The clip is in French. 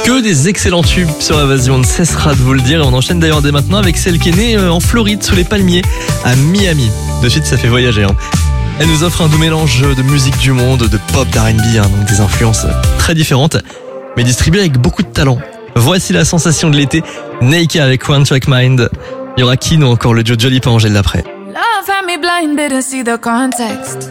Que des excellents tubes sur Évasion, on ne cessera de vous le dire. Et on enchaîne d'ailleurs dès maintenant avec celle qui est née en Floride, sous les palmiers, à Miami. De suite, ça fait voyager. Elle nous offre un doux mélange de musique du monde, de pop, d'R&B, donc des influences très différentes, mais distribuées avec beaucoup de talent. Voici la sensation de l'été, Naked avec One Track Mind. Il y aura Keen ou encore le duo Jolly Angèle d'après. Love had me blind, didn't see the context.